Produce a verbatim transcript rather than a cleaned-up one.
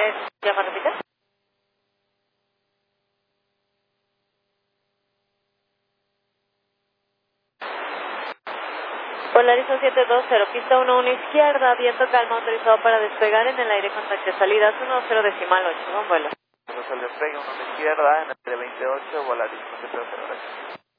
¿Me llama a repetir? Polarizo siete dos cero, pista uno uno izquierda, viento calma, autorizado para despegar en el aire con taxi salida uno cero decimal ocho, buen vuelo. Entonces el despegue uno a la izquierda, en el veintiocho, Volaris siete cero cero.